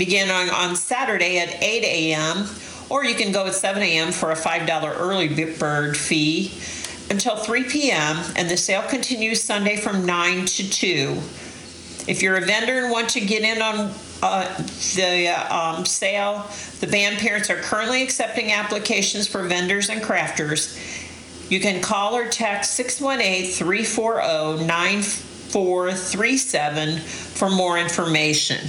Begin on Saturday at 8 a.m., or you can go at 7 a.m. for a $5 early bird fee until 3 p.m., and the sale continues Sunday from 9 to 2. If you're a vendor and want to get in on the sale, the band parents are currently accepting applications for vendors and crafters. You can call or text 618-340-9437 for more information.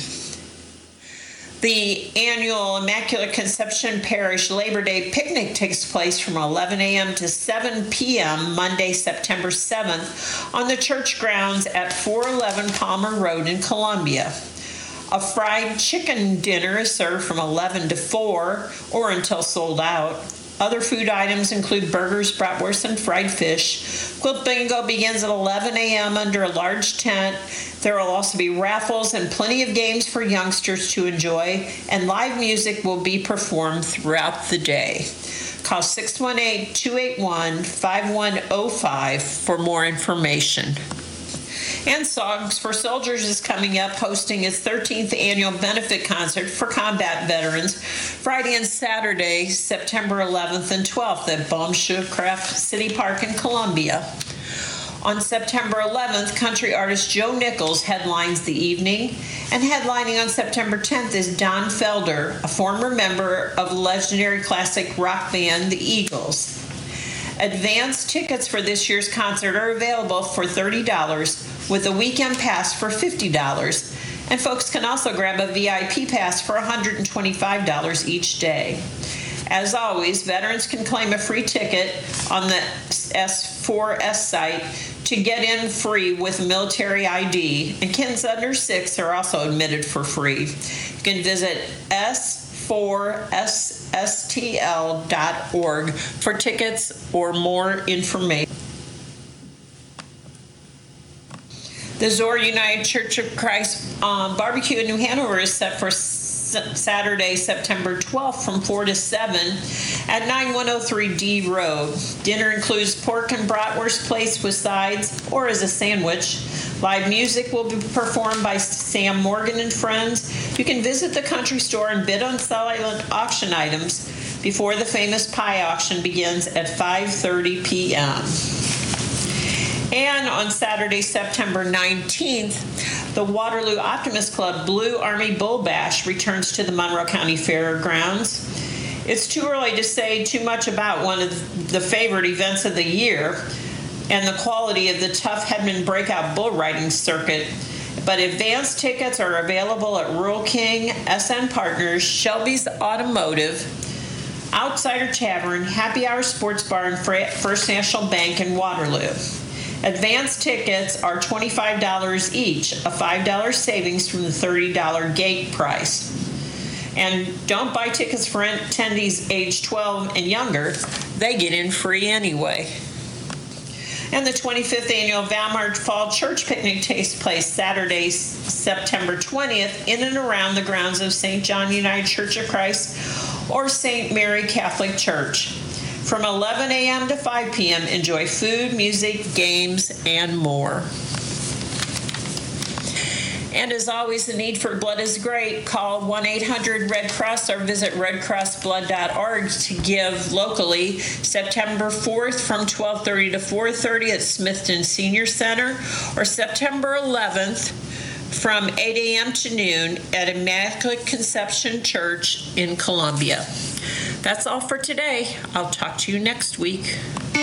The annual Immaculate Conception Parish Labor Day picnic takes place from 11 a.m. to 7 p.m. Monday, September 7th on the church grounds at 411 Palmer Road in Columbia. A fried chicken dinner is served from 11 to 4 or until sold out. Other food items include burgers, bratwurst, and fried fish. Quilt Bingo begins at 11 a.m. under a large tent. There will also be raffles and plenty of games for youngsters to enjoy, and live music will be performed throughout the day. Call 618-281-5105 for more information. And Songs for Soldiers is coming up, hosting its 13th annual benefit concert for combat veterans Friday and Saturday, September 11th and 12th at Baumschuhkraft City Park in Columbia. On September 11th, country artist Joe Nichols headlines the evening, and headlining on September 10th is Don Felder, a former member of legendary classic rock band The Eagles. Advance tickets for this year's concert are available for $30 with a weekend pass for $50, and folks can also grab a VIP pass for $125 each day. As always, veterans can claim a free ticket on the S4S site to get in free with military ID, and kids under 6 are also admitted for free. You can visit s4sstl.org for tickets or more information. The Zoar United Church of Christ barbecue in New Hanover is set for Saturday, September 12th from 4 to 7 at 9103 D Road. Dinner includes pork and bratwurst plates with sides or as a sandwich. Live music will be performed by Sam Morgan and Friends. You can visit the country store and bid on silent auction items before the famous pie auction begins at 5:30 p.m. And on Saturday, September 19th, the Waterloo Optimist Club Blue Army Bull Bash returns to the Monroe County Fairgrounds. It's too early to say too much about one of the favorite events of the year and the quality of the tough Hedman Breakout bull riding circuit, but advance tickets are available at Rural King, SN Partners, Shelby's Automotive, Outsider Tavern, Happy Hour Sports Bar, and First National Bank in Waterloo. Advance tickets are $25 each, a $5 savings from the $30 gate price. And don't buy tickets for attendees age 12 and younger. They get in free anyway. And the 25th annual Valmar Fall Church Picnic takes place Saturday, September 20th in and around the grounds of St. John United Church of Christ or St. Mary Catholic Church. From 11 a.m. to 5 p.m., enjoy food, music, games, and more. And as always, the need for blood is great. Call 1-800-RED-CROSS or visit redcrossblood.org to give locally September 4th from 12:30 to 4:30 at Smithton Senior Center, or September 11th from 8 a.m. to noon at Immaculate Conception Church in Columbia. That's all for today. I'll talk to you next week.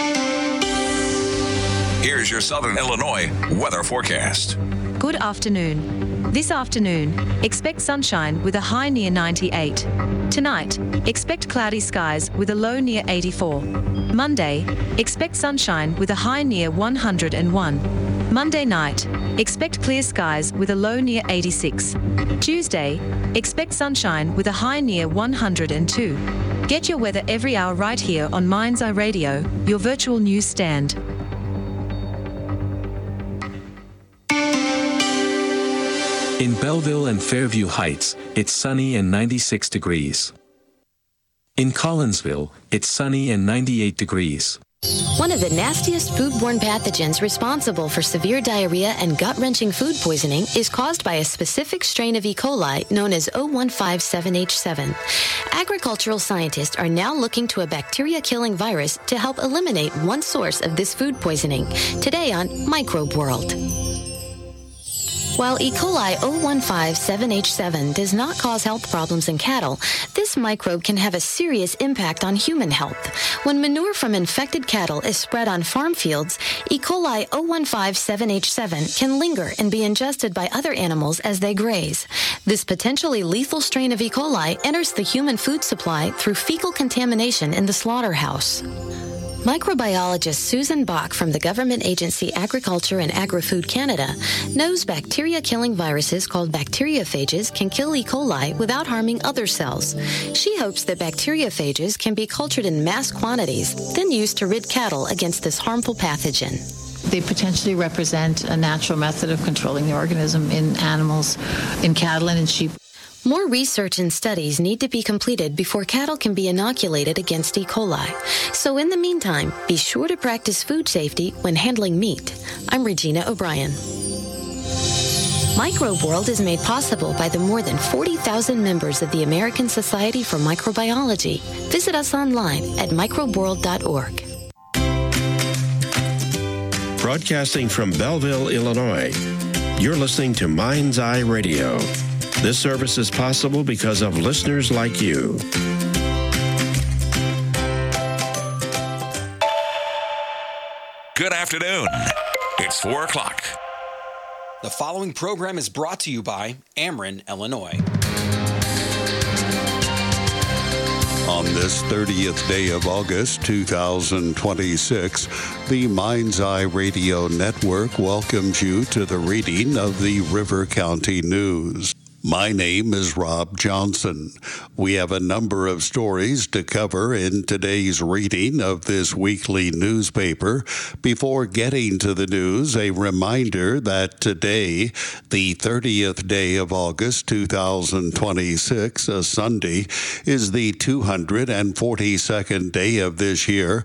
Here's your Southern Illinois weather forecast. Good afternoon. This afternoon, expect sunshine with a high near 98. Tonight, expect cloudy skies with a low near 84. Monday, expect sunshine with a high near 101. Monday night, expect clear skies with a low near 86. Tuesday, expect sunshine with a high near 102. Get your weather every hour right here on Mind's Eye Radio, your virtual news stand. In Belleville and Fairview Heights, it's sunny and 96 degrees. In Collinsville, it's sunny and 98 degrees. One of the nastiest foodborne pathogens responsible for severe diarrhea and gut-wrenching food poisoning is caused by a specific strain of E. coli known as O157H7. Agricultural scientists are now looking to a bacteria-killing virus to help eliminate one source of this food poisoning. Today on Microbe World. While E. coli O157H7 does not cause health problems in cattle, this microbe can have a serious impact on human health. When manure from infected cattle is spread on farm fields, E. coli O157H7 can linger and be ingested by other animals as they graze. This potentially lethal strain of E. coli enters the human food supply through fecal contamination in the slaughterhouse. Microbiologist Susan Bach from the government agency Agriculture and Agri-Food Canada knows bacteria-killing viruses called bacteriophages can kill E. coli without harming other cells. She hopes that bacteriophages can be cultured in mass quantities, then used to rid cattle against this harmful pathogen. They potentially represent a natural method of controlling the organism in animals, in cattle and in sheep. More research and studies need to be completed before cattle can be inoculated against E. coli. So in the meantime, be sure to practice food safety when handling meat. I'm Regina O'Brien. Microbe World is made possible by the more than 40,000 members of the American Society for Microbiology. Visit us online at microbeworld.org. Broadcasting from Belleville, Illinois, you're listening to Mind's Eye Radio. This service is possible because of listeners like you. Good afternoon. It's 4 o'clock. The following program is brought to you by Ameren, Illinois. On this 30th day of August 2026, the Mind's Eye Radio Network welcomes you to the reading of the River County News. My name is Rob Johnson. We have a number of stories to cover in today's reading of this weekly newspaper. Before getting to the news, a reminder that today, the 30th day of August 2026, a Sunday, is the 242nd day of this year.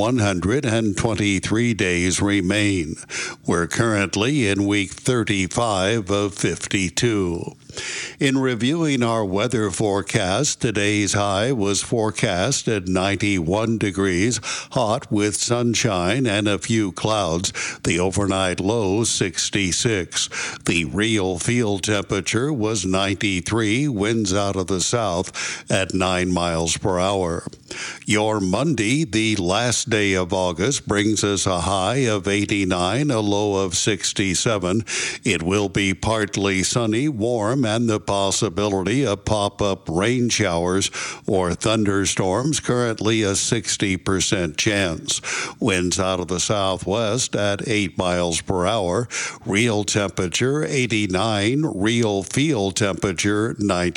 123 days remain. We're currently in week 35 of 52. In reviewing our weather forecast, today's high was forecast at 91 degrees, hot with sunshine and a few clouds. The overnight low, 66. The real field temperature was 93, winds out of the south at 9 miles per hour. Your Monday, the last day of August, brings us a high of 89, a low of 67. It will be partly sunny, warm, and the possibility of pop-up rain showers or thunderstorms, currently a 60% chance. Winds out of the southwest at 8 miles per hour. Real temperature 89, real field temperature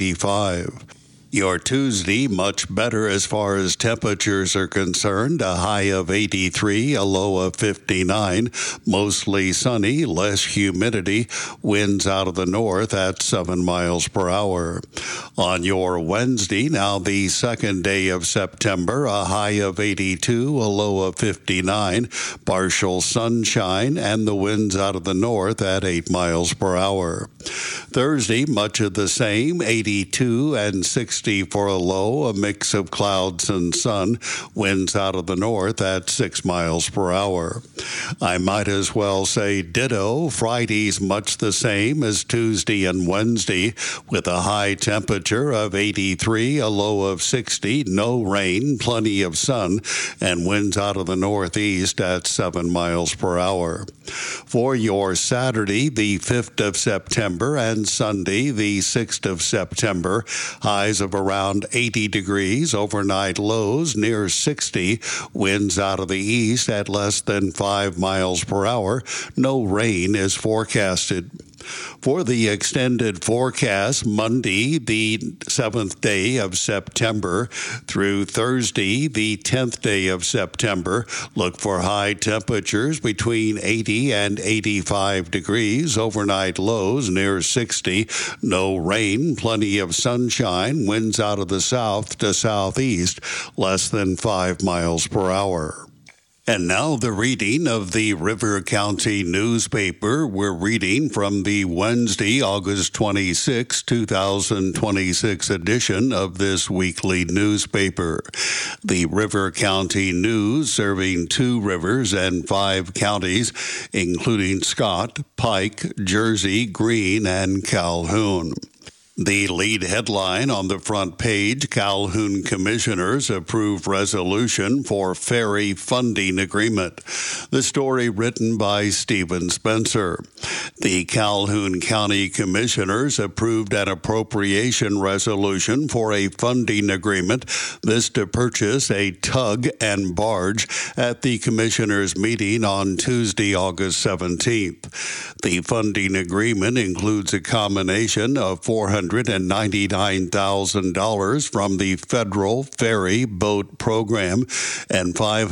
95. Your Tuesday, much better as far as temperatures are concerned. A high of 83, a low of 59. Mostly sunny, less humidity. Winds out of the north at 7 miles per hour. On your Wednesday, now the second day of September, a high of 82, a low of 59. Partial sunshine and the winds out of the north at 8 miles per hour. Thursday, much of the same, 82 and 60 for a low, a mix of clouds and sun, winds out of the north at 6 miles per hour. I might as well say ditto. Friday's much the same as Tuesday and Wednesday, with a high temperature of 83, a low of 60, no rain, plenty of sun, and winds out of the northeast at 7 miles per hour. For your Saturday, the 5th of September, and Sunday, the 6th of September, highs of around 80 degrees, overnight lows near 60, winds out of the east at less than 5 miles per hour. No rain is forecasted. For the extended forecast, Monday, the 7th day of September, through Thursday, the 10th day of September, look for high temperatures between 80 and 85 degrees, overnight lows near 60, no rain, plenty of sunshine, winds out of the south to southeast, less than 5 miles per hour. And now the reading of the River County newspaper. We're reading from the Wednesday, August 26, 2026 edition of this weekly newspaper. The River County News, serving 2 rivers and 5 counties, including Scott, Pike, Jersey, Greene, and Calhoun. The lead headline on the front page, Calhoun Commissioners approve resolution for ferry funding agreement. The story written by Stephen Spencer. The Calhoun County Commissioners approved an appropriation resolution for a funding agreement, this to purchase a tug and barge at the Commissioners' meeting on Tuesday, August 17th. The funding agreement includes a combination of $499,000 from the Federal Ferry Boat Program and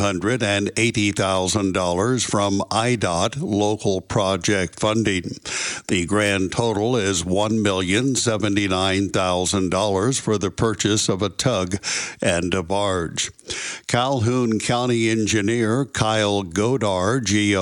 $580,000 from IDOT local project funding. The grand total is $1,079,000 for the purchase of a tug and a barge. Calhoun County Engineer Kyle Godar,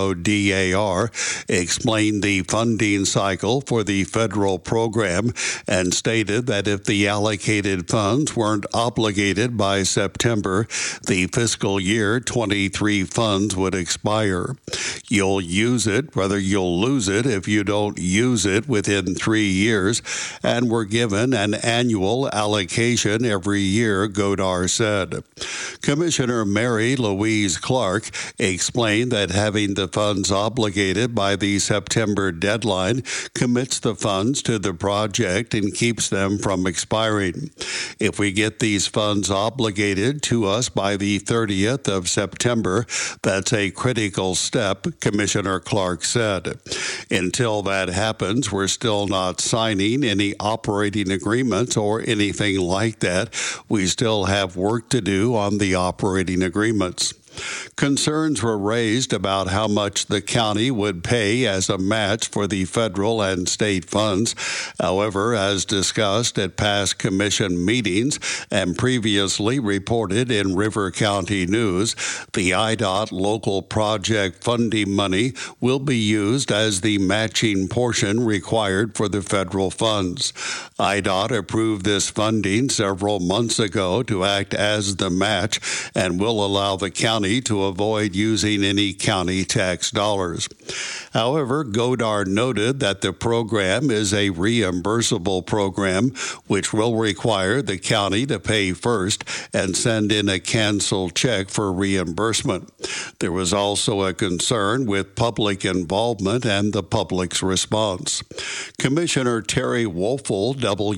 Godar, explained the funding cycle for the federal program and stated that if the allocated funds weren't obligated by September, the fiscal year 23 funds would expire. You'll use it, whether you'll lose it if you don't use it within 3 years, and we're given an annual allocation every year, Godar said. Commissioner Mary Louise Clark explained that having the funds obligated by the September deadline commits the funds to the project and keeps them from expiring. If we get these funds obligated to us by the 30th of September, that's a critical step, Commissioner Clark said. Until that happens, we're still not signing any operating agreements or anything like that. We still have work to do on the operating agreements. Concerns were raised about how much the county would pay as a match for the federal and state funds. However, as discussed at past commission meetings and previously reported in River County News, the IDOT local project funding money will be used as the matching portion required for the federal funds. IDOT approved this funding several months ago to act as the match and will allow the county to avoid using any county tax dollars. However, Godar noted that the program is a reimbursable program, which will require the county to pay first and send in a canceled check for reimbursement. There was also a concern with public involvement and the public's response. Commissioner Terry Woelfel,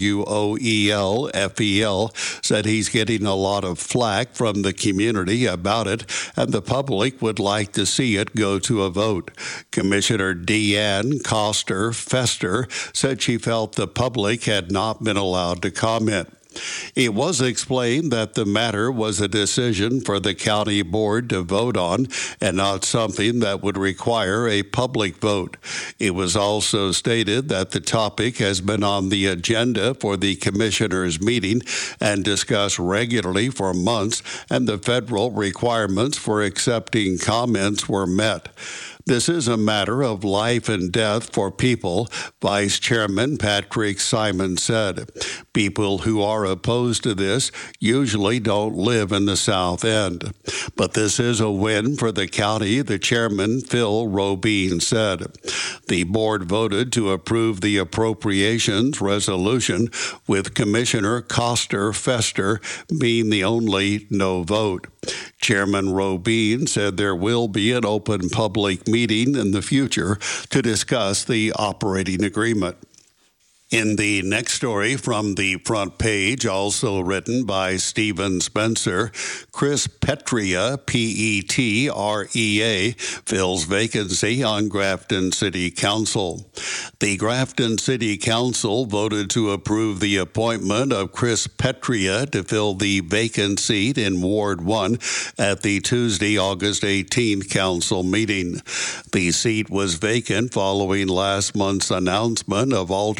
Woelfel, said he's getting a lot of flack from the community about it, and the public would like to see it go to a vote. Commissioner Deanne Koster-Fester said she felt the public had not been allowed to comment. It was explained that the matter was a decision for the county board to vote on and not something that would require a public vote. It was also stated that the topic has been on the agenda for the commissioners' meeting and discussed regularly for months, and the federal requirements for accepting comments were met. This is a matter of life and death for people, Vice Chairman Patrick Simon said. People who are opposed to this usually don't live in the South End. But this is a win for the county, the chairman, Phil Robine, said. The board voted to approve the appropriations resolution, with Commissioner Koster-Fester being the only no vote. Chairman Robine said there will be an open public meeting in the future to discuss the operating agreement. In the next story from the front page, also written by Stephen Spencer, Chris Petrea, Petrea, fills vacancy on Grafton City Council. The Grafton City Council voted to approve the appointment of Chris Petrea to fill the vacant seat in Ward 1 at the Tuesday, August 18th council meeting. The seat was vacant following last month's announcement of Alderman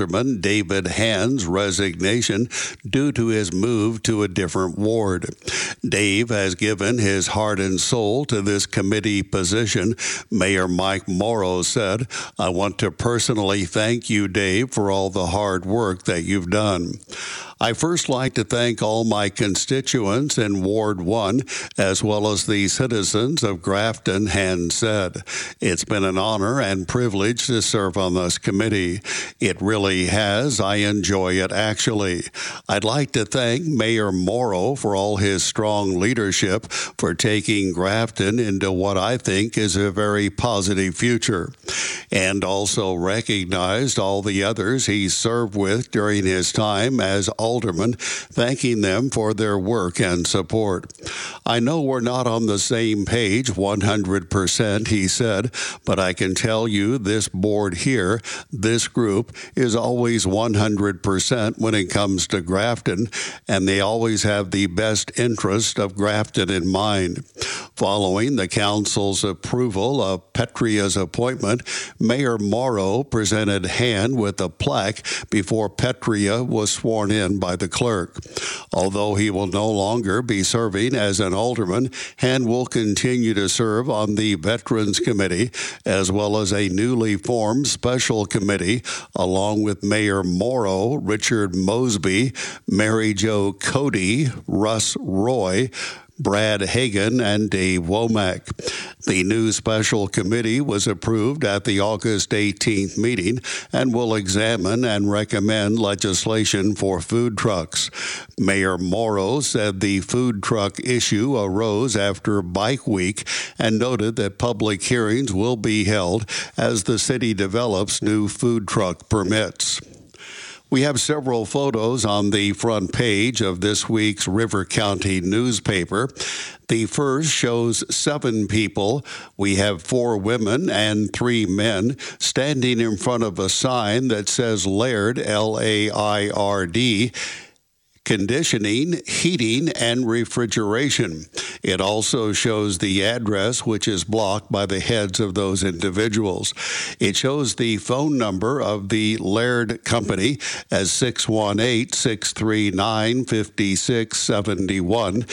David Hand's resignation due to his move to a different ward. Dave has given his heart and soul to this committee position. Mayor Mike Morrow said, "I want to personally thank you, Dave, for all the hard work that you've done. I first like to thank all my constituents in Ward 1, as well as the citizens of Grafton," Hand said. "It's been an honor and privilege to serve on this committee. It really has. I enjoy it, actually. I'd like to thank Mayor Morrow for all his strong leadership for taking Grafton into what I think is a very positive future," and also recognized all the others he served with during his time as alderman, thanking them for their work and support. "I know we're not on the same page 100%, he said, "but I can tell you this board here, this group, is always 100% when it comes to Grafton, and they always have the best interest of Grafton in mind." Following the council's approval of Petria's appointment, Mayor Morrow presented Hand with a plaque before Petria was sworn in by the clerk. Although he will no longer be serving as an alderman, Hand will continue to serve on the Veterans Committee, as well as a newly formed special committee, along with Mayor Morrow, Richard Mosby, Mary Jo Cody, Russ Roy, Brad Hagan, and Dave Womack. The new special committee was approved at the August 18th meeting and will examine and recommend legislation for food trucks. Mayor Morrow said the food truck issue arose after Bike Week and noted that public hearings will be held as the city develops new food truck permits. We have several photos on the front page of this week's River County newspaper. The first shows 7 people. We have 4 women and 3 men standing in front of a sign that says Laird, L-A-I-R-D, conditioning, heating, and refrigeration. It also shows the address, which is blocked by the heads of those individuals. It shows the phone number of the Laird Company as 618-639-5671,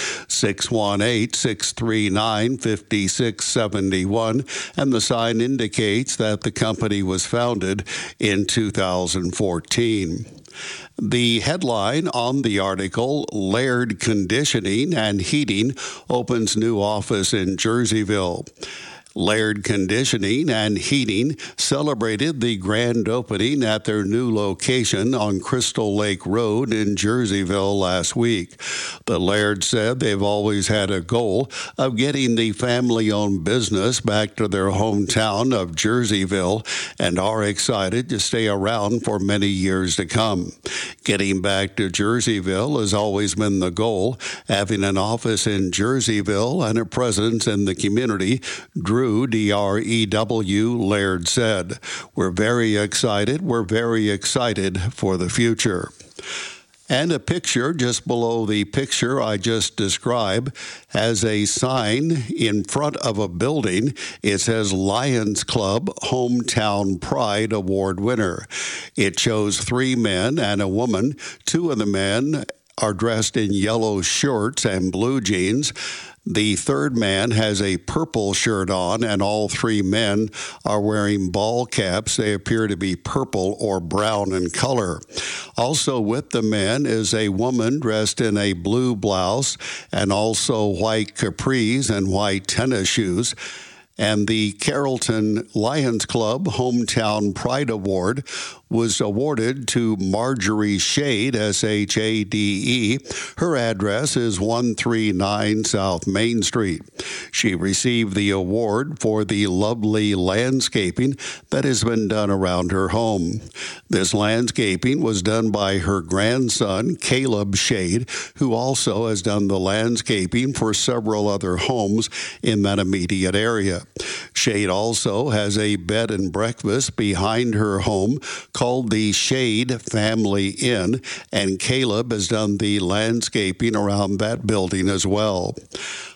618-639-5671, and the sign indicates that the company was founded in 2014. The headline on the article, Laird Conditioning and Heating opens new office in Jerseyville. Laird Conditioning and Heating celebrated the grand opening at their new location on Crystal Lake Road in Jerseyville last week. The Laird said they've always had a goal of getting the family-owned business back to their hometown of Jerseyville and are excited to stay around for many years to come. Getting back to Jerseyville has always been the goal. Having an office in Jerseyville and a presence in the community drew D-R-E-W, Laird said. We're very excited for the future. And a picture just below the picture I just described has a sign in front of a building. It says Lions Club Hometown Pride Award winner. It shows 3 men and a woman. 2 of the men are dressed in yellow shorts and blue jeans. The third man has a purple shirt on, and all 3 men are wearing ball caps. They appear to be purple or brown in color. Also with the men is a woman dressed in a blue blouse and also white capris and white tennis shoes. And the Carrollton Lions Club Hometown Pride Award was awarded to Marjorie Shade, S-H-A-D-E. Her address is 139 South Main Street. She received the award for the lovely landscaping that has been done around her home. This landscaping was done by her grandson, Caleb Shade, who also has done the landscaping for several other homes in that immediate area. Shade also has a bed and breakfast behind her home called the Shade Family Inn, and Caleb has done the landscaping around that building as well.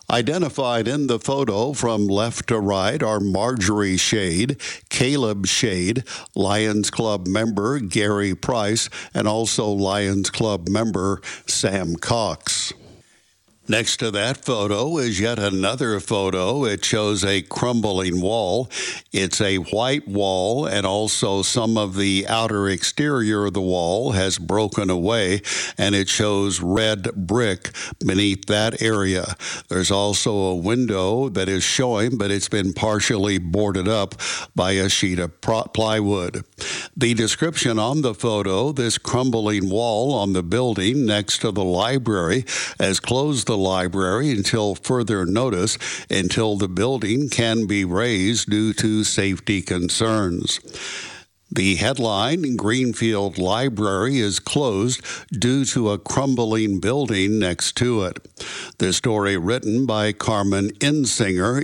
Identified in the photo from left to right are Marjorie Shade, Caleb Shade, Lions Club member Gary Price, and also Lions Club member Sam Cox. Next to that photo is yet another photo. It shows a crumbling wall. It's a white wall, and also some of the outer exterior of the wall has broken away, and it shows red brick beneath that area. There's also a window that is showing, but it's been partially boarded up by a sheet of plywood. The description on the photo, this crumbling wall on the building next to the library has closed the library until further notice, until the building can be raised due to safety concerns. The headline, Greenfield Library is closed due to a crumbling building next to it. The story written by Carmen Ensinger,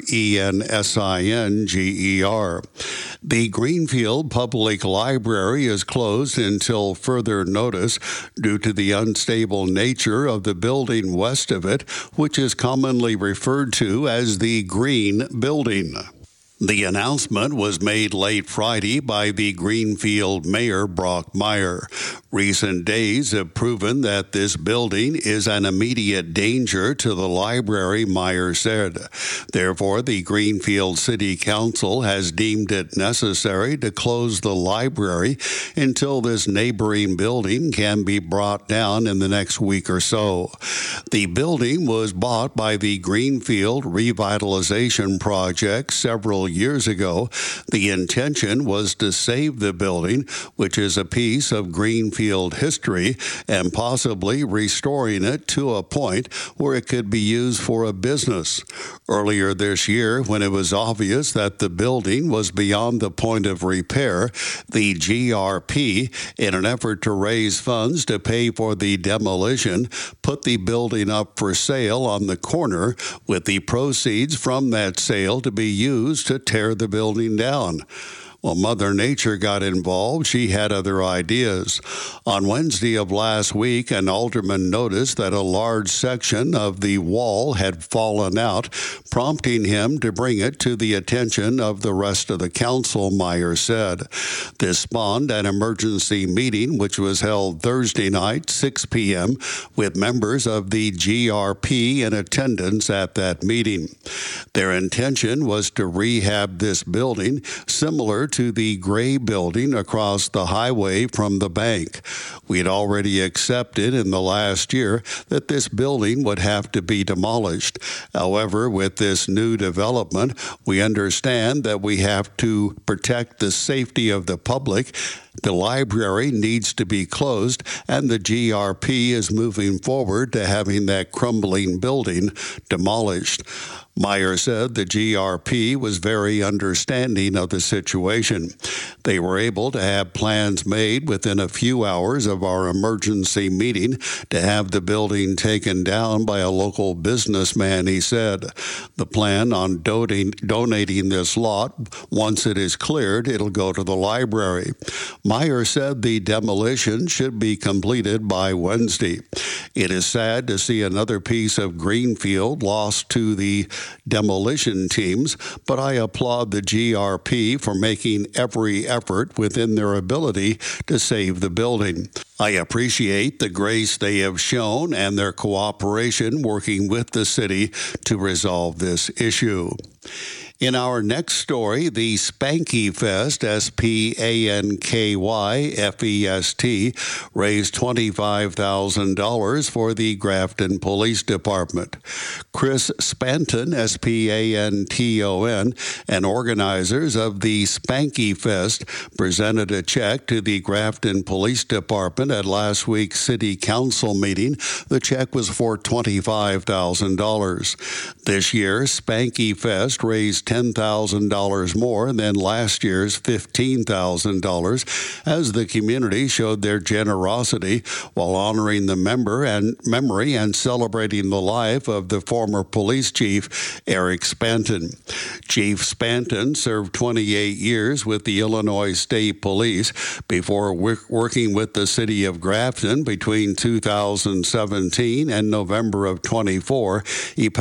Ensinger. The Greenfield Public Library is closed until further notice due to the unstable nature of the building west of it, which is commonly referred to as the Green Building. The announcement was made late Friday by the Greenfield Mayor, Brock Meyer. Recent days have proven that this building is an immediate danger to the library, Meyer said. Therefore, the Greenfield City Council has deemed it necessary to close the library until this neighboring building can be brought down in the next week or so. The building was bought by the Greenfield Revitalization Project several years ago. The intention was to save the building, which is a piece of Greenfield history, and possibly restoring it to a point where it could be used for a business. Earlier this year, when it was obvious that the building was beyond the point of repair, the GRP, in an effort to raise funds to pay for the demolition, put the building up for sale on the corner, with the proceeds from that sale to be used to tear the building down. Well, Mother Nature got involved. She had other ideas. On Wednesday of last week, an alderman noticed that a large section of the wall had fallen out, prompting him to bring it to the attention of the rest of the council, Meyer said. This spawned an emergency meeting, which was held Thursday night, 6 p.m., with members of the GRP in attendance at that meeting. Their intention was to rehab this building, similar to the gray building across the highway from the bank. We had already accepted in the last year that this building would have to be demolished. However, with this new development, we understand that we have to protect the safety of the public. The library needs to be closed, and the GRP is moving forward to having that crumbling building demolished. Meyer said the GRP was very understanding of the situation. They were able to have plans made within a few hours of our emergency meeting to have the building taken down by a local businessman, he said. The plan on donating this lot, once it is cleared, it'll go to the library. Meyer said the demolition should be completed by Wednesday. It is sad to see another piece of Greenfield lost to the demolition teams, but I applaud the GRP for making every effort within their ability to save the building. I appreciate the grace they have shown and their cooperation working with the city to resolve this issue. In our next story, the Spanky Fest, SPANKYFEST, raised $25,000 for the Grafton Police Department. Chris Spanton, SPANTON, and organizers of the Spanky Fest presented a check to the Grafton Police Department at last week's City Council meeting. The check was for $25,000. This year, Spanky Fest raised $10,000 more than last year's $15,000 as the community showed their generosity while honoring the memory and celebrating the life of the former police chief, Eric Spanton. Chief Spanton served 28 years with the Illinois State Police before working with the city of Grafton between 2017 and November of 24. He passed away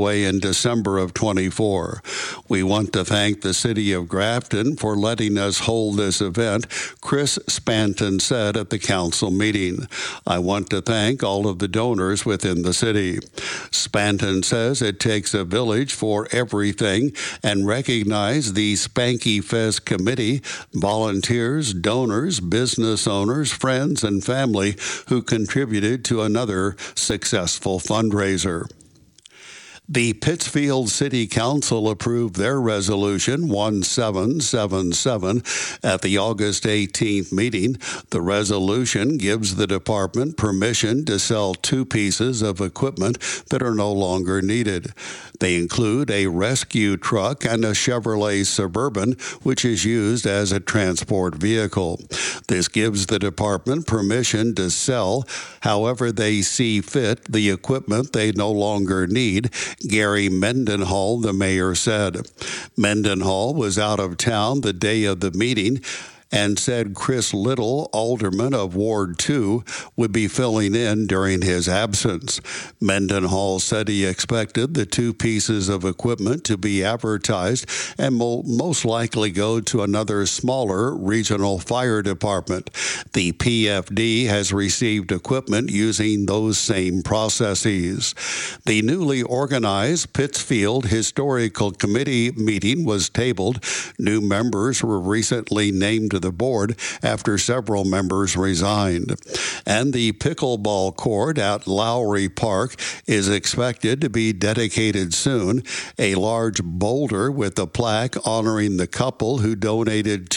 underway in December of 24. We want to thank the City of Grafton for letting us hold this event, Chris Spanton said at the council meeting. I want to thank all of the donors within the city. Spanton says it takes a village for everything and recognize the Spanky Fest committee, volunteers, donors, business owners, friends, and family who contributed to another successful fundraiser. The Pittsfield City Council approved their resolution 1777 at the August 18th meeting. The resolution gives the department permission to sell two pieces of equipment that are no longer needed. They include a rescue truck and a Chevrolet Suburban, which is used as a transport vehicle. This gives the department permission to sell, however they see fit, the equipment they no longer need, Gary Mendenhall, the mayor, said. Mendenhall was out of town the day of the meeting and said Chris Little, alderman of Ward 2, would be filling in during his absence. Mendenhall said he expected the two pieces of equipment to be advertised and will most likely go to another smaller regional fire department. The PFD has received equipment using those same processes. The newly organized Pittsfield Historical Committee meeting was tabled. New members were recently named to the board after several members resigned. And the pickleball court at Lowry Park is expected to be dedicated soon. A large boulder with a plaque honoring the couple who donated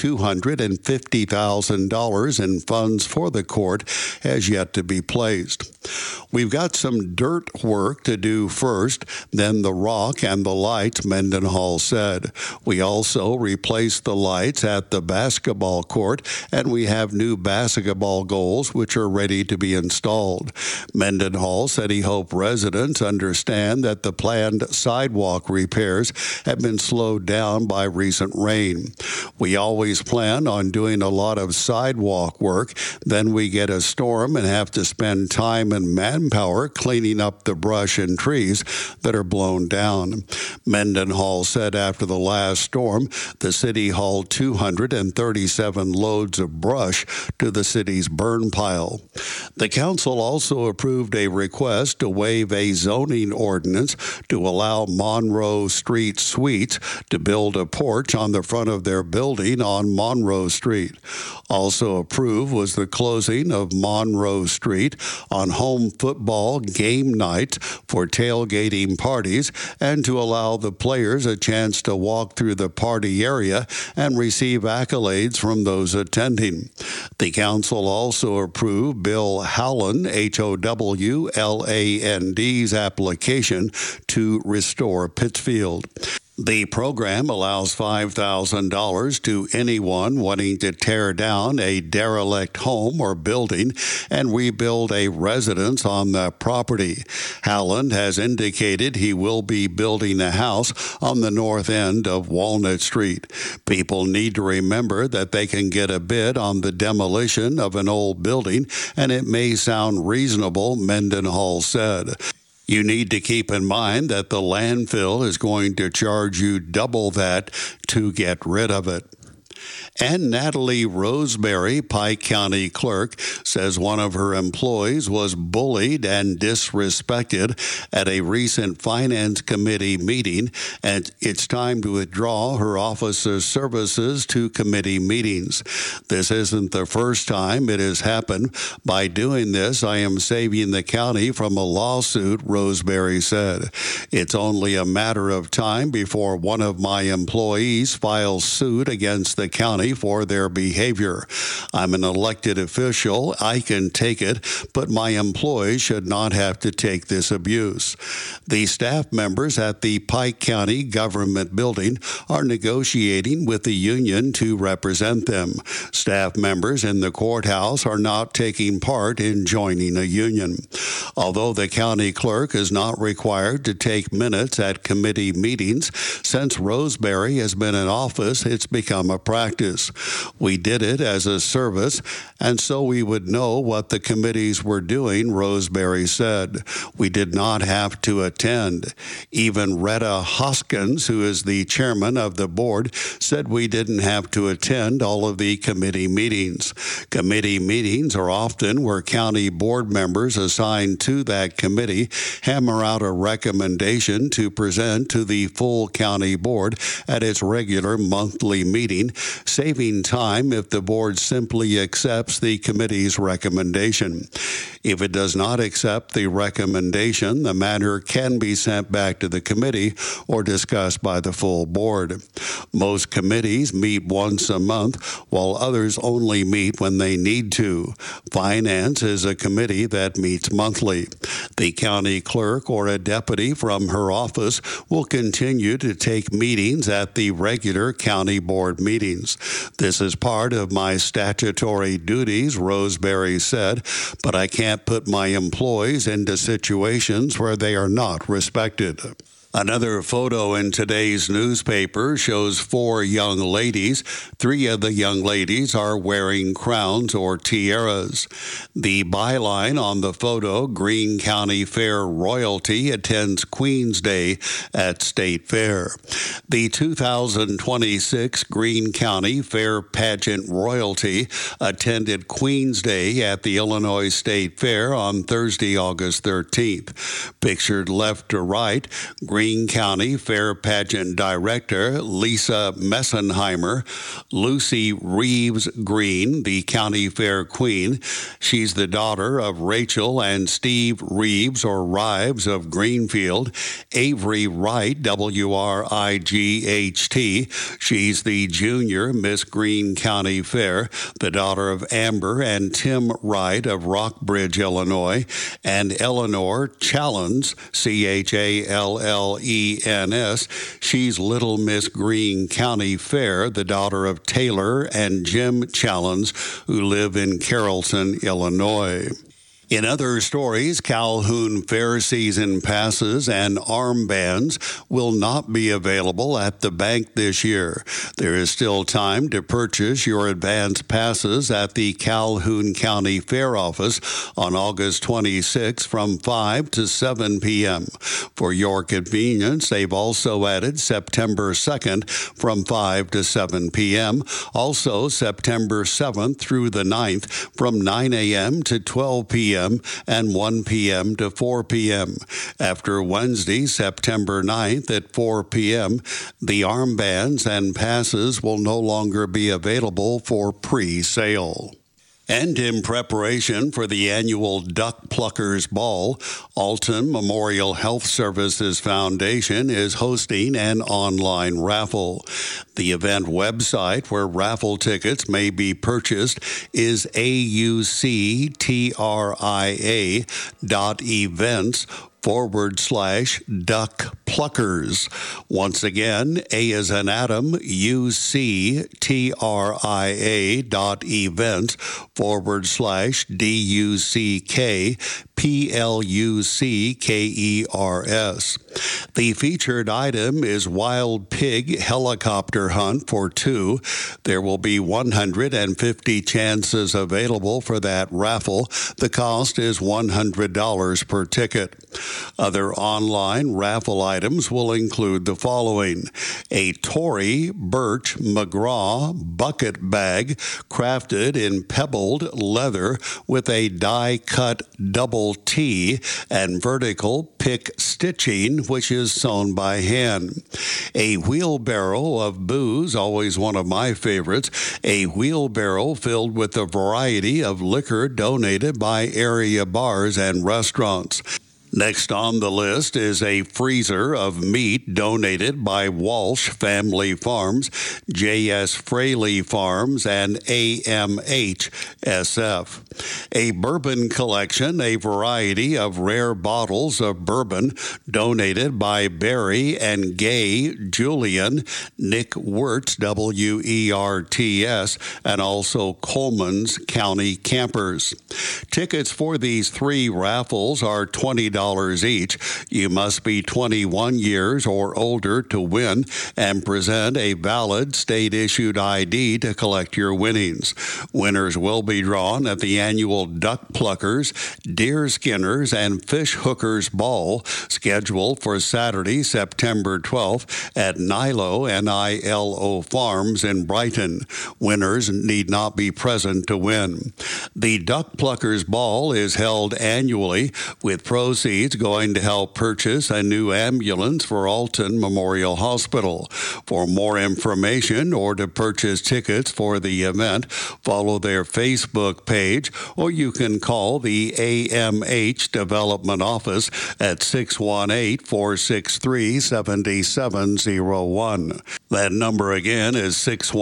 $250,000 in funds for the court has yet to be placed. We've got some dirt work to do first, then the rock and the lights, Mendenhall said. We also replaced the lights at the basketball court, and we have new basketball goals which are ready to be installed. Mendenhall said he hoped residents understand that the planned sidewalk repairs have been slowed down by recent rain. We always plan on doing a lot of sidewalk work, then we get a storm and have to spend time and manpower cleaning up the brush and trees that are blown down. Mendenhall said after the last storm, the city hauled 237 loads of brush to the city's burn pile. The council also approved a request to waive a zoning ordinance to allow Monroe Street Suites to build a porch on the front of their building on Monroe Street. Also approved was the closing of Monroe Street on home football game nights for tailgating parties and to allow the players a chance to walk through the party area and receive accolades from those attending. The council also approved Bill Howland, Howland's application to restore Pittsfield. The program allows $5,000 to anyone wanting to tear down a derelict home or building and rebuild a residence on the property. Howland has indicated he will be building a house on the north end of Walnut Street. People need to remember that they can get a bid on the demolition of an old building, and it may sound reasonable, Mendenhall said. You need to keep in mind that the landfill is going to charge you double that to get rid of it. And Natalie Roseberry, Pike County Clerk, says one of her employees was bullied and disrespected at a recent Finance Committee meeting, and it's time to withdraw her officer's services to committee meetings. This isn't the first time it has happened. By doing this, I am saving the county from a lawsuit, Roseberry said. It's only a matter of time before one of my employees files suit against the county for their behavior. I'm an elected official. I can take it, but my employees should not have to take this abuse. The staff members at the Pike County Government Building are negotiating with the union to represent them. Staff members in the courthouse are not taking part in joining a union. Although the county clerk is not required to take minutes at committee meetings, since Roseberry has been in office, it's become a practice. practice. We did it as a service, and so we would know what the committees were doing, Roseberry said. We did not have to attend. Even Retta Hoskins, who is the chairman of the board, said we didn't have to attend all of the committee meetings. Committee meetings are often where county board members assigned to that committee hammer out a recommendation to present to the full county board at its regular monthly meeting, saving time if the board simply accepts the committee's recommendation. If it does not accept the recommendation, the matter can be sent back to the committee or discussed by the full board. Most committees meet once a month, while others only meet when they need to. Finance is a committee that meets monthly. The county clerk or a deputy from her office will continue to take meetings at the regular county board meetings. This is part of my statutory duties, Roseberry said, but I can't put my employees into situations where they are not respected. Another photo in today's newspaper shows 4 young ladies. 3 of the young ladies are wearing crowns or tiaras. The byline on the photo, Greene County Fair royalty attends Queen's Day at State Fair. The 2026 Greene County Fair pageant royalty attended Queen's Day at the Illinois State Fair on Thursday, August 13th. Pictured left to right, Greene County Fair Pageant Director Lisa Messenheimer, Lucy Reeves Greene, the County Fair Queen. She's the daughter of Rachel and Steve Reeves, or Rives, of Greenfield. Avery Wright, W-R-I-G-H-T. She's the junior Miss Greene County Fair, the daughter of Amber and Tim Wright of Rockbridge, Illinois, and Eleanor Challens, C-H-A-L-L-E-N-S. She's Little Miss Greene County Fair, the daughter of Taylor and Jim Challens, who live in Carrollton, Illinois. In other stories, Calhoun Fair season passes and armbands will not be available at the bank this year. There is still time to purchase your advance passes at the Calhoun County Fair office on August 26 from 5 to 7 p.m. For your convenience, they've also added September 2nd from 5 to 7 p.m., also September 7th through the 9th from 9 a.m. to 12 p.m. and 1 p.m. to 4 p.m. After Wednesday, September 9th at 4 p.m., the armbands and passes will no longer be available for pre-sale. And in preparation for the annual Duck Pluckers Ball, Alton Memorial Health Services Foundation is hosting an online raffle. The event website where raffle tickets may be purchased is auctria.events/Duck Pluckers. Once again, A as in Adam, UCTRIA.events/DUCK+PLUCKERS. The featured item is Wild Pig Helicopter Hunt for 2. There will be 150 chances available for that raffle. The cost is $100 per ticket. Other online raffle items will include the following: a Tory Birch McGraw bucket bag crafted in pebbled leather with a die-cut double T and vertical pick stitching, which is sewn by hand. A wheelbarrow of booze, always one of my favorites, a wheelbarrow filled with a variety of liquor donated by area bars and restaurants. Next on the list is a freezer of meat donated by Walsh Family Farms, J.S. Fraley Farms, and AMH SF. A bourbon collection, a variety of rare bottles of bourbon donated by Barry and Gay Julian, Nick Wertz, W-E-R-T-S, and also Coleman's County Campers. Tickets for these 3 raffles are $20 $20 each. You must be 21 years or older to win and present a valid state-issued ID to collect your winnings. Winners will be drawn at the annual Duck Pluckers, Deer Skinners, and Fish Hookers Ball, scheduled for Saturday, September 12th at Nilo, N-I-L-O Farms in Brighton. Winners need not be present to win. The Duck Pluckers Ball is held annually, with proceeds going to help purchase a new ambulance for Alton Memorial Hospital. For more information or to purchase tickets for the event, follow their Facebook page, or you can call the AMH Development Office at 618-463-7701. That number again is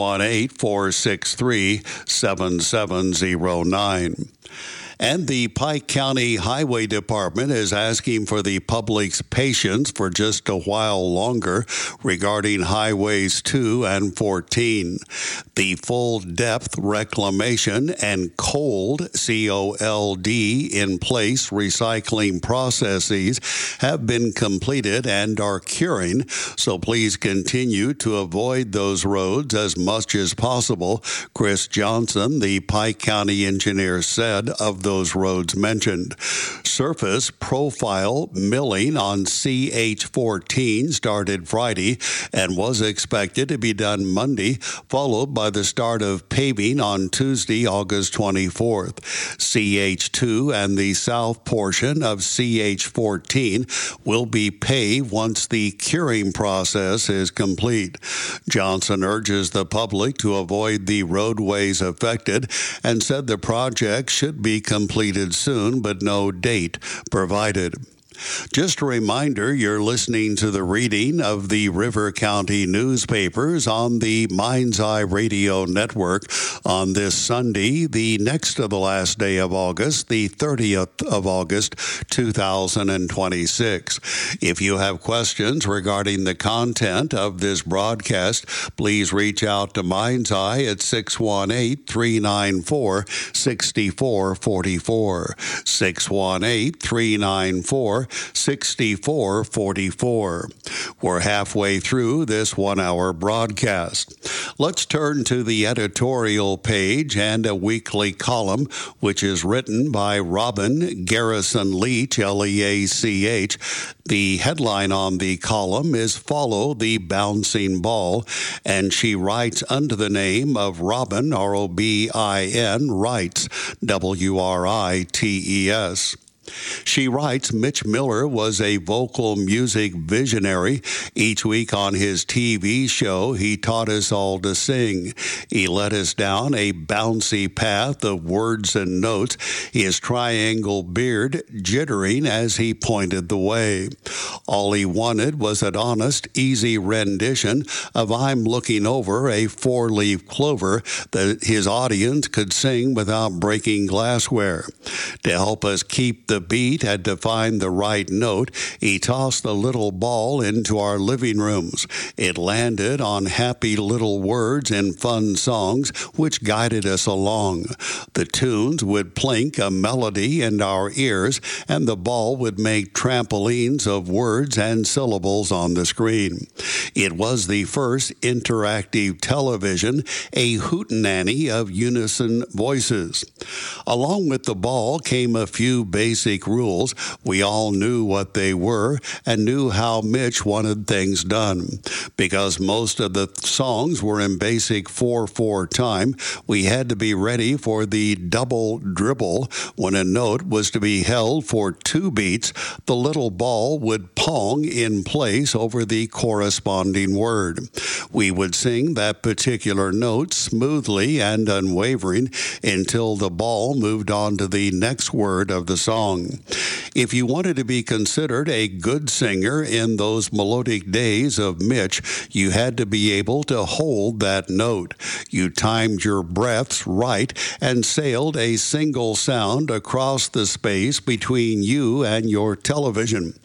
618-463-7709. And the Pike County Highway Department is asking for the public's patience for just a while longer regarding Highways 2 and 14. The full depth reclamation and cold, C-O-L-D, in place recycling processes have been completed and are curing, so please continue to avoid those roads as much as possible, Chris Johnson, the Pike County engineer, said of those roads mentioned. Surface profile milling on CH14 started Friday and was expected to be done Monday, followed by the start of paving on Tuesday, August 24th. CH2 and the south portion of CH14 will be paved once the curing process is complete. Johnson urges the public to avoid the roadways affected and said the project should be completed soon, but no date provided. Just a reminder, you're listening to the reading of the River County newspapers on the Mind's Eye Radio Network on this Sunday, the next to the last day of August, the 30th of August, 2026. If you have questions regarding the content of this broadcast, please reach out to Mind's Eye at 618-394-6444. 618-394-6444. We're halfway through this 1 hour broadcast. Let's turn to the editorial page and a weekly column, which is written by Robin Garrison Leach, L-E-A-C-H. The headline on the column is Follow the Bouncing Ball, and she writes under the name of Robin, R-O-B-I-N, Writes, W-R-I-T-E-S. She writes, Mitch Miller was a vocal music visionary. Each week on his TV show, he taught us all to sing. He led us down a bouncy path of words and notes, his triangle beard jittering as he pointed the way. All he wanted was an honest, easy rendition of I'm Looking Over a Four-Leaf Clover that his audience could sing without breaking glassware. To help us keep the beat and to find the right note, he tossed the little ball into our living rooms. It landed on happy little words and fun songs which guided us along. The tunes would plink a melody in our ears, and the ball would make trampolines of words and syllables on the screen. It was the first interactive television, a hootenanny of unison voices. Along with the ball came a few basic rules. We all knew what they were and knew how Mitch wanted things done. Because most of the songs were in basic 4/4 time, we had to be ready for the double dribble. When a note was to be held for 2 beats, the little ball would pong in place over the corresponding word. We would sing that particular note smoothly and unwavering until the ball moved on to the next word of the song. If you wanted to be considered a good singer in those melodic days of Mitch, you had to be able to hold that note. You timed your breaths right and sailed a single sound across the space between you and your television.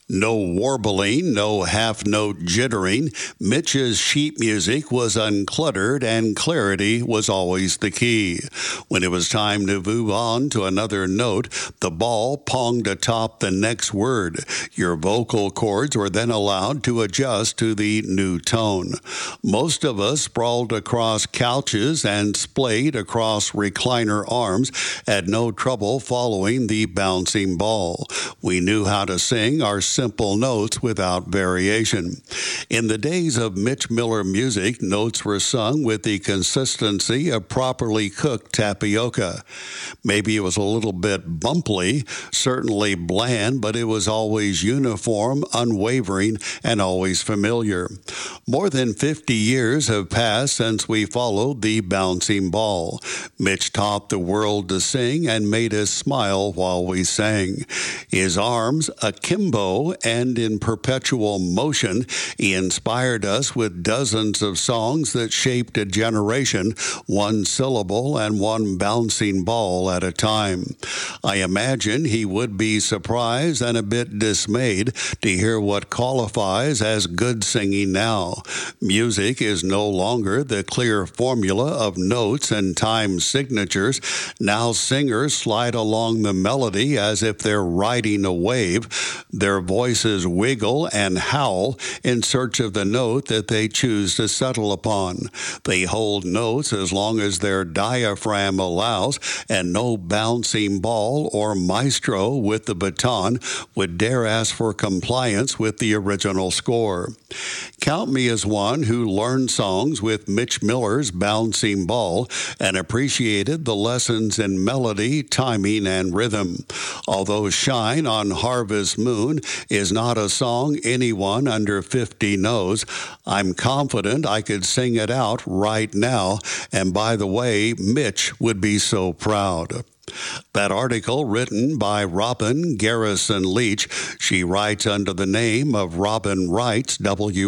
No warbling, no half-note jittering. Mitch's sheet music was uncluttered, and clarity was always the key. When it was time to move on to another note, the ball ponged atop the next word. Your vocal cords were then allowed to adjust to the new tone. Most of us sprawled across couches and splayed across recliner arms had no trouble following the bouncing ball. We knew how to sing our simple notes without variation. In the days of Mitch Miller music, notes were sung with the consistency of properly cooked tapioca. Maybe it was a little bit bumpy, certainly bland, but it was always uniform, unwavering, and always familiar. More than 50 years have passed since we followed the bouncing ball. Mitch taught the world to sing and made us smile while we sang. His arms akimbo and in perpetual motion, he inspired us with dozens of songs that shaped a generation, one syllable and one bouncing ball at a time. I imagine he would be surprised and a bit dismayed to hear what qualifies as good singing now. Music is no longer the clear formula of notes and time signatures. Now singers slide along the melody as if they're riding a wave. Their voices wiggle and howl in search of the note that they choose to settle upon. They hold notes as long as their diaphragm allows, and no bouncing ball or maestro with the baton would dare ask for compliance with the original score. Count me as one who learned songs with Mitch Miller's bouncing ball and appreciated the lessons in melody, timing, and rhythm. Although Shine on Harvest Moon is not a song anyone under 50 knows, I'm confident I could sing it out right now, and by the way, Mitch would be so proud. That article written by Robin Garrison Leach. She writes under the name of Robin Writes,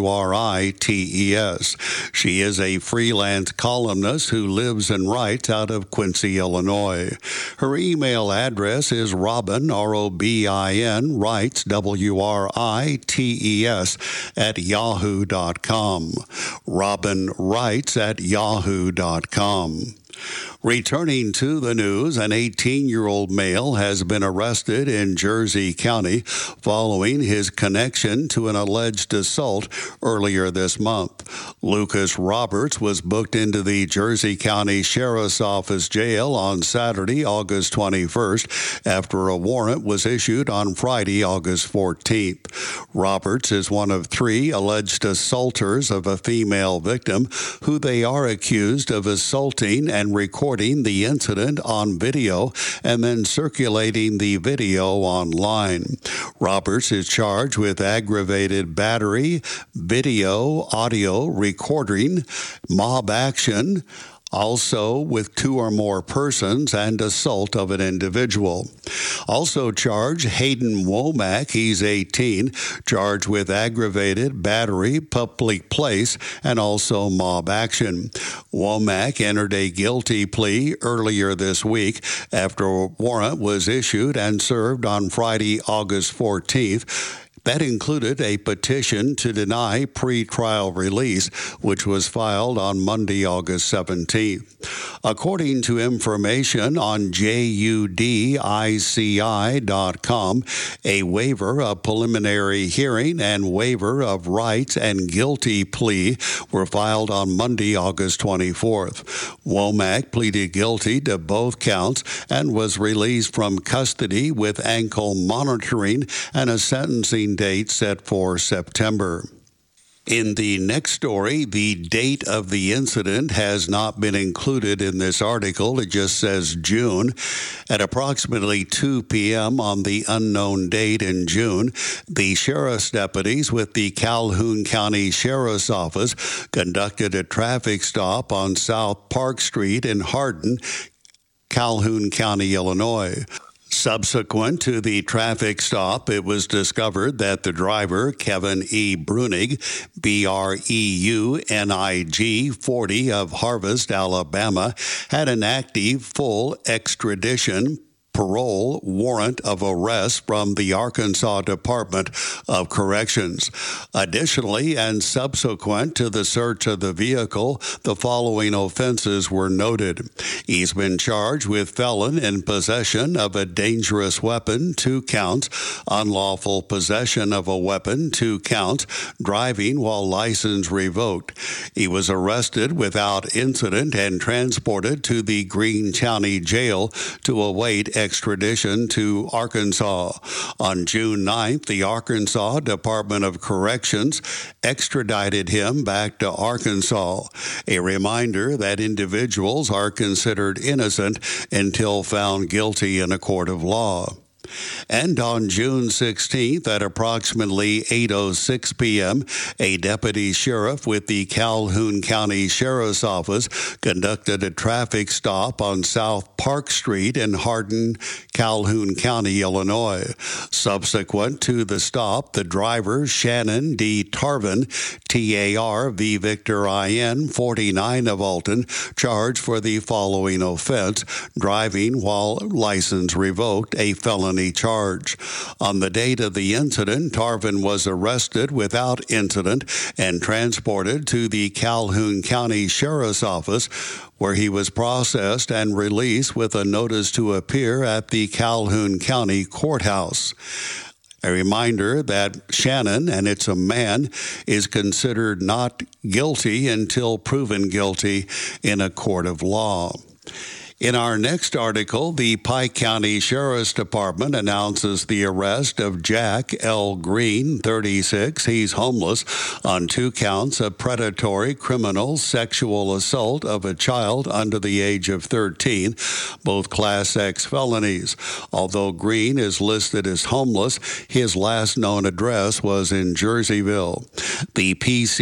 W-R-I-T-E-S. She is a freelance columnist who lives and writes out of Quincy, Illinois. Her email address is Robin, R-O-B-I-N, Writes, W-R-I-T-E-S, at yahoo.com. Robin Writes at yahoo.com. Returning to the news, an 18-year-old male has been arrested in Jersey County following his connection to an alleged assault earlier this month. Lucas Roberts was booked into the Jersey County Sheriff's Office jail on Saturday, August 21st, after a warrant was issued on Friday, August 14th. Roberts is one of 3 alleged assaulters of a female victim who they are accused of assaulting and recording the incident on video and then circulating the video online. Roberts is charged with aggravated battery, video, audio, recording, mob action, also with 2 or more persons, and assault of an individual. Also charged Hayden Womack, he's 18, charged with aggravated battery, public place, and also mob action. Womack entered a guilty plea earlier this week after a warrant was issued and served on Friday, August 14th. That included a petition to deny pretrial release, which was filed on Monday, August 17th. According to information on JUDICI.com, a waiver of preliminary hearing and waiver of rights and guilty plea were filed on Monday, August 24th. Womack pleaded guilty to both counts and was released from custody with ankle monitoring and a sentencing date set for September. In the next story, the date of the incident has not been included in this article. It just says June. At approximately 2 p.m. on the unknown date in June, the sheriff's deputies with the Calhoun County Sheriff's Office conducted a traffic stop on South Park Street in Hardin, Calhoun County, Illinois. Subsequent to the traffic stop, it was discovered that the driver, Kevin E. Brunig, B-R-E-U-N-I-G, 40 of Harvest, Alabama, had an active full extradition parole warrant of arrest from the Arkansas Department of Corrections. Additionally, and subsequent to the search of the vehicle, the following offenses were noted. He's been charged with felon in possession of a dangerous weapon, 2 counts, unlawful possession of a weapon, 2 counts, driving while license revoked. He was arrested without incident and transported to the Greene County Jail to await extradition to Arkansas. On June 9th, the Arkansas Department of Corrections extradited him back to Arkansas. A reminder that individuals are considered innocent until found guilty in a court of law. And on June 16th at approximately 8:06 p.m., a deputy sheriff with the Calhoun County Sheriff's Office conducted a traffic stop on South Park Street in Hardin, Calhoun County, Illinois. Subsequent to the stop, the driver, Shannon D. Tarvin, T-A-R-V Victor I-N, 49 of Alton, charged for the following offense: driving while license revoked, a felony charge. On the date of the incident, Tarvin was arrested without incident and transported to the Calhoun County Sheriff's Office, where he was processed and released with a notice to appear at the Calhoun County Courthouse. A reminder that Shannon, and it's a man, is considered not guilty until proven guilty in a court of law. In our next article, the Pike County Sheriff's Department announces the arrest of Jack L. Green, 36. He's homeless, on 2 counts of predatory criminal sexual assault of a child under the age of 13, both Class X felonies. Although Green is listed as homeless, his last known address was in Jerseyville. The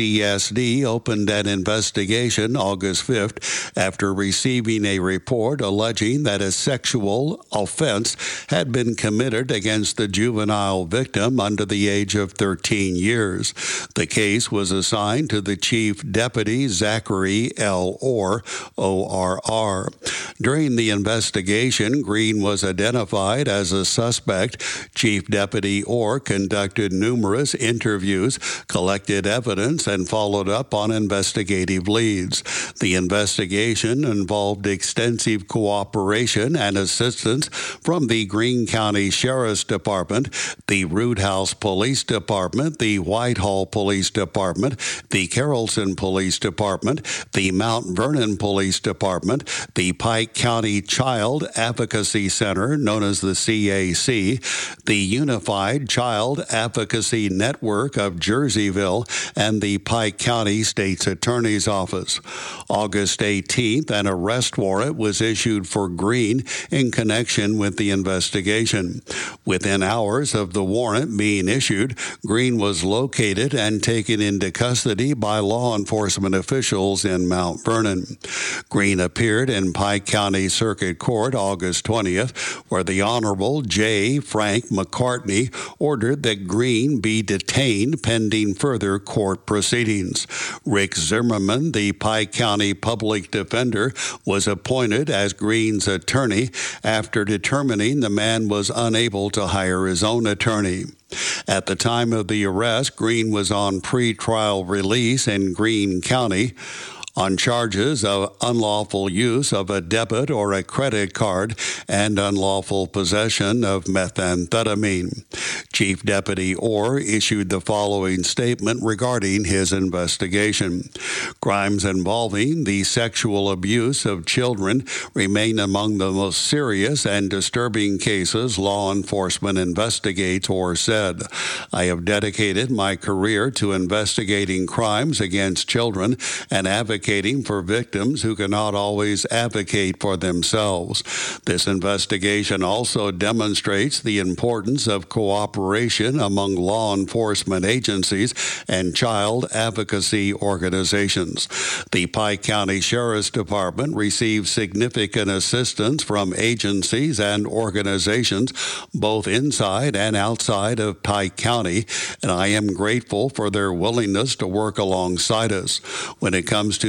PCSD opened an investigation August 5th after receiving a report alleging that a sexual offense had been committed against the juvenile victim under the age of 13 years. The case was assigned to the Chief Deputy Zachary L. Orr, ORR. During the investigation, Green was identified as a suspect. Chief Deputy Orr conducted numerous interviews, collected evidence, and followed up on investigative leads. The investigation involved extensive cooperation and assistance from the Greene County Sheriff's Department, the Root House Police Department, the Whitehall Police Department, the Carrollton Police Department, the Mount Vernon Police Department, the Pike County Child Advocacy Center, known as the CAC, the Unified Child Advocacy Network of Jerseyville, and the Pike County State's Attorney's Office. August 18th, an arrest warrant was issued for Green in connection with the investigation. Within hours of the warrant being issued, Green was located and taken into custody by law enforcement officials in Mount Vernon. Green appeared in Pike County Circuit Court August 20th, where the Honorable J. Frank McCartney ordered that Green be detained pending further court proceedings. Rick Zimmerman, the Pike County Public Defender, was appointed as Green's attorney after determining the man was unable to hire his own attorney. At the time of the arrest, Green was on pretrial release in Greene County on charges of unlawful use of a debit or a credit card and unlawful possession of methamphetamine. Chief Deputy Orr issued the following statement regarding his investigation. Crimes involving the sexual abuse of children remain among the most serious and disturbing cases law enforcement investigates, Orr said. I have dedicated my career to investigating crimes against children and advocating for victims who cannot always advocate for themselves. This investigation also demonstrates the importance of cooperation among law enforcement agencies and child advocacy organizations. The Pike County Sheriff's Department receives significant assistance from agencies and organizations both inside and outside of Pike County, and I am grateful for their willingness to work alongside us. When it comes to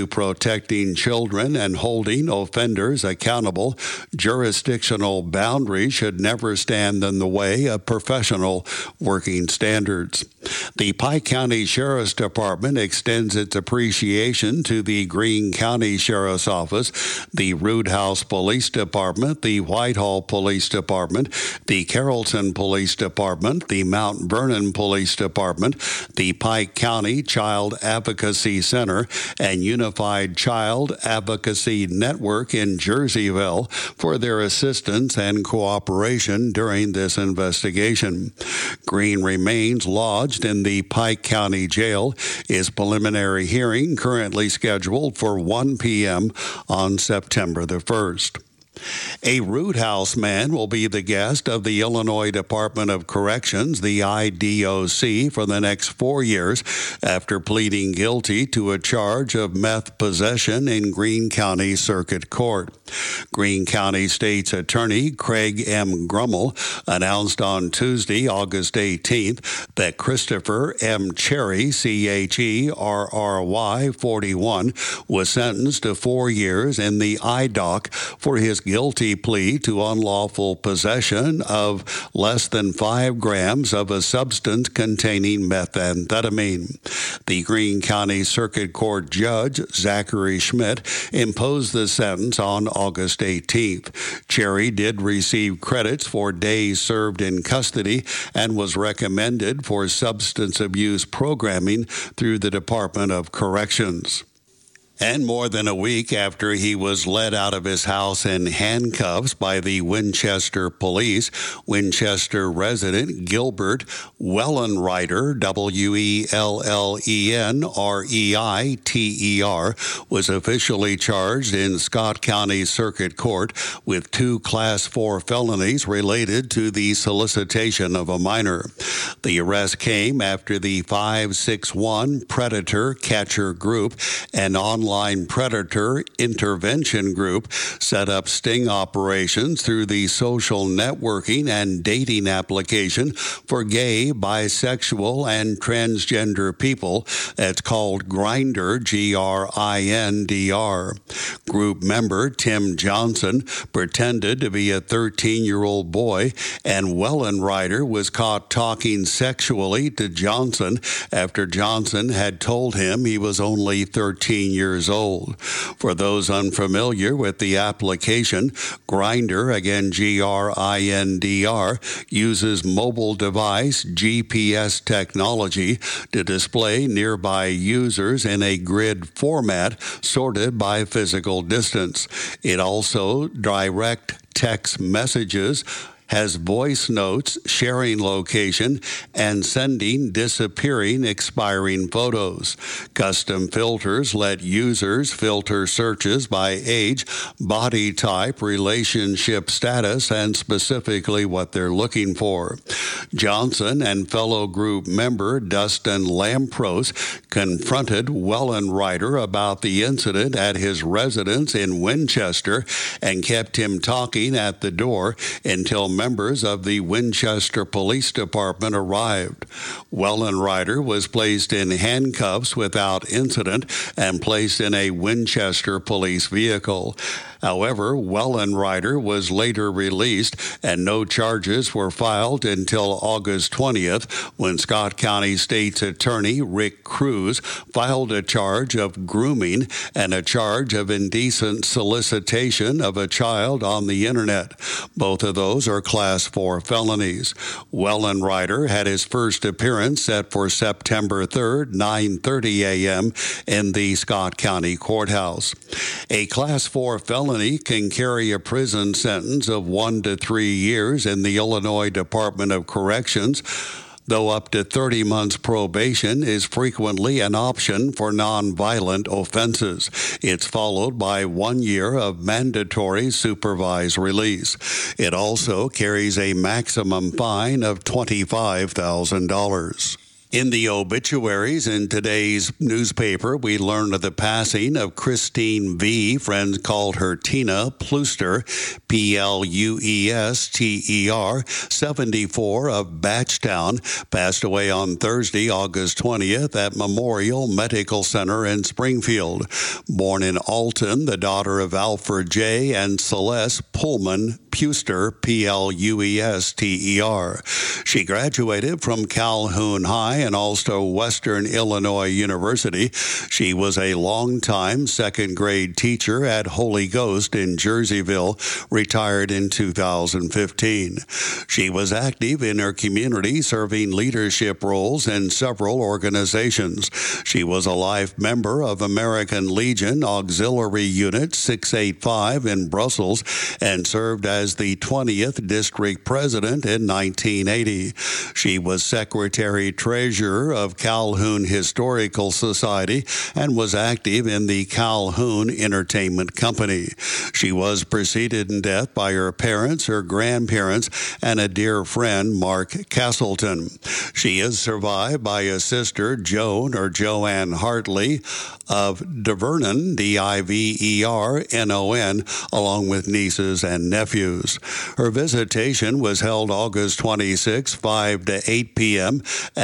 protecting children and holding offenders accountable, jurisdictional boundaries should never stand in the way of professional working standards. The Pike County Sheriff's Department extends its appreciation to the Greene County Sheriff's Office, the Root House Police Department, the Whitehall Police Department, the Carrollton Police Department, the Mount Vernon Police Department, the Pike County Child Advocacy Center, and Unified Child Advocacy Network in Jerseyville for their assistance and cooperation during this investigation. Greene remains lodged in the Pike County Jail. His preliminary hearing currently scheduled for 1 p.m. on September the 1st. A Root House man will be the guest of the Illinois Department of Corrections, the IDOC, for the next 4 years after pleading guilty to a charge of meth possession in Greene County Circuit Court. Greene County State's Attorney Craig M. Grummel announced on Tuesday, August 18th, that Christopher M. Cherry, Cherry, 41, was sentenced to 4 years in the IDOC for his guilty plea to unlawful possession of less than 5 grams of a substance containing methamphetamine. The Greene County Circuit Court Judge, Zachary Schmidt, imposed the sentence on August 18th. Cherry did receive credits for days served in custody and was recommended for substance abuse programming through the Department of Corrections. And more than a week after he was led out of his house in handcuffs by the Winchester police, Winchester resident Gilbert Wellenreiter, Wellenreiter, was officially charged in Scott County Circuit Court with 2 Class 4 felonies related to the solicitation of a minor. The arrest came after the 561 Predator Catcher Group, an online predator intervention group, set up sting operations through the social networking and dating application for gay, bisexual, and transgender people. It's called Grindr, Grindr. Group member Tim Johnson pretended to be a 13-year-old boy, and Wellenreiter was caught talking sexually to Johnson after Johnson had told him he was only 13 years old. For those unfamiliar with the application, Grindr, again Grindr, uses mobile device GPS technology to display nearby users in a grid format sorted by physical distance. It also direct text messages, has voice notes, sharing location, and sending disappearing, expiring photos. Custom filters let users filter searches by age, body type, relationship status, and specifically what they're looking for. Johnson and fellow group member Dustin Lampros confronted Wellenreiter about the incident at his residence in Winchester and kept him talking at the door until members of the Winchester Police Department arrived. Wellenreiter was placed in handcuffs without incident and placed in a Winchester police vehicle. However, Wellenreiter was later released and no charges were filed until August 20th when Scott County State's Attorney Rick Cruz filed a charge of grooming and a charge of indecent solicitation of a child on the internet. Both of those are Class 4 felonies. Wellenreiter had his first appearance set for September 3rd, 9:30 a.m. in the Scott County Courthouse. A Class 4 felony can carry a prison sentence of 1 to 3 years in the Illinois Department of Corrections, though up to 30 months probation is frequently an option for nonviolent offenses. It's followed by 1 year of mandatory supervised release. It also carries a maximum fine of $25,000. In the obituaries in today's newspaper, we learned of the passing of Christine V. Friends called her Tina Pluester, Pluester, 74 of Batchtown, passed away on Thursday, August 20th at Memorial Medical Center in Springfield. Born in Alton, the daughter of Alfred J. and Celeste Pullman Pluester, Pluester. She graduated from Calhoun High and also Western Illinois University. She was a longtime second-grade teacher at Holy Ghost in Jerseyville, retired in 2015. She was active in her community, serving leadership roles in several organizations. She was a life member of American Legion Auxiliary Unit 685 in Brussels and served as the 20th District President in 1980. She was Secretary-Treasurer of Calhoun Historical Society and was active in the Calhoun Entertainment Company. She was preceded in death by her parents, her grandparents, and a dear friend, Mark Castleton. She is survived by a sister, Joanne Hartley of DeVernon, Divernon, along with nieces and nephews. Her visitation was held August 26, 5 to 8 p.m.